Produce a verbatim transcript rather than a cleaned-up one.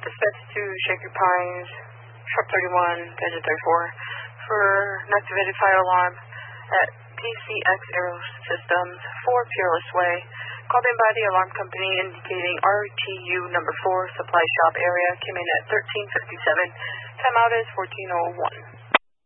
dispatch to Shaker Pines, Sharp thirty-one, Gadget thirty-four, for an activated fire alarm at T C X Aero Systems, four Peerless Way. Called in by the alarm company indicating R T U number four supply shop area. Came in at thirteen fifty-seven. Time out is fourteen oh one.